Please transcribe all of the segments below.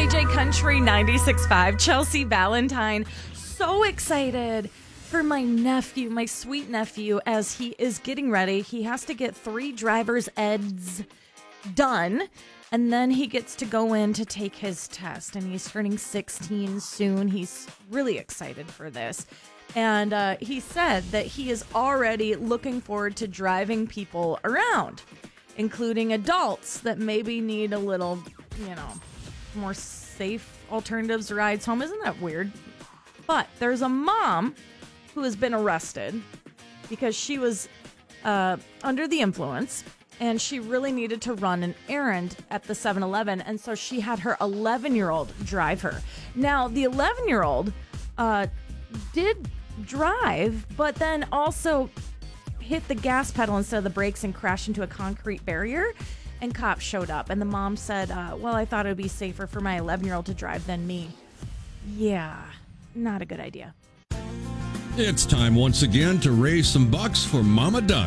KJ Country 96.5. Chelsea Valentine. So excited for my nephew, my sweet nephew, as he is getting ready. He has to get 3 driver's eds done, and then he gets to go in to take his test, and he's turning 16 soon. He's really excited for this. And he said that he is already looking forward to driving people around, including adults that maybe need a little, more safe alternatives to rides home. Isn't that weird? But there's a mom who has been arrested because she was under the influence, and she really needed to run an errand at the 7-Eleven, and so she had her 11-year-old drive her. Now, the 11-year-old did drive, but then also hit the gas pedal instead of the brakes and crashed into a concrete barrier, and cops showed up, and the mom said, well, I thought it would be safer for my 11-year-old to drive than me. Yeah, not a good idea. It's time once again to raise some bucks for Mama Duck.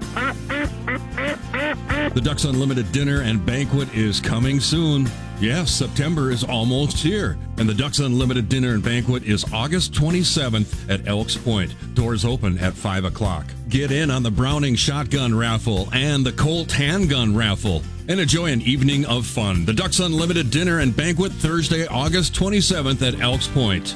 The Ducks Unlimited Dinner and Banquet is coming soon. Yes, September is almost here, and the Ducks Unlimited Dinner and Banquet is August 27th at Elks Point. Doors open at 5 o'clock. Get in on the Browning Shotgun Raffle and the Colt Handgun Raffle, and enjoy an evening of fun. The Ducks Unlimited Dinner and Banquet, Thursday, August 27th at Elks Point.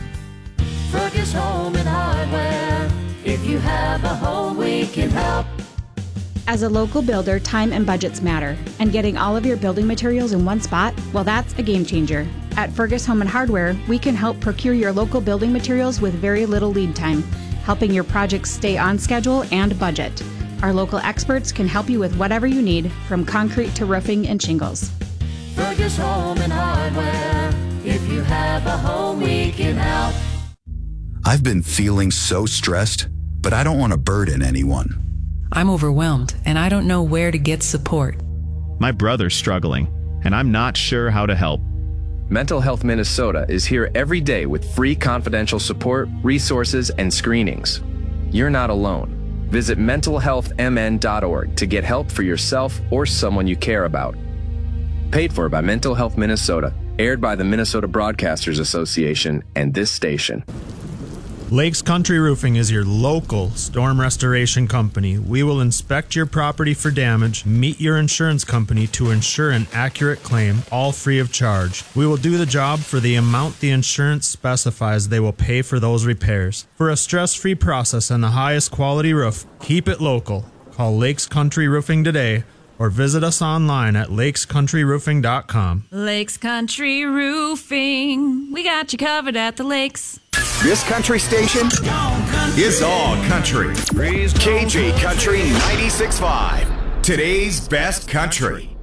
Fergus Home and Hardware. If you have a home, we can help. As a local builder, time and budgets matter, and getting all of your building materials in one spot, well, that's a game changer. At Fergus Home and Hardware, we can help procure your local building materials with very little lead time, helping your projects stay on schedule and budget. Our local experts can help you with whatever you need, from concrete to roofing and shingles. Fergus Home and Hardware. If you have a home, we can help. I've been feeling so stressed, but I don't want to burden anyone. I'm overwhelmed, and I don't know where to get support. My brother's struggling, and I'm not sure how to help. Mental Health Minnesota is here every day with free confidential support, resources, and screenings. You're not alone. Visit mentalhealthmn.org to get help for yourself or someone you care about. Paid for by Mental Health Minnesota, aired by the Minnesota Broadcasters Association and this station. Lakes Country Roofing is your local storm restoration company. We will inspect your property for damage, meet your insurance company to ensure an accurate claim, all free of charge. We will do the job for the amount the insurance specifies they will pay for those repairs. For a stress-free process and the highest quality roof, keep it local. Call Lakes Country Roofing today, or visit us online at lakescountryroofing.com. Lakes Country Roofing. We got you covered at the lakes. This country station is all country. KJ Country 96.5. Today's best country.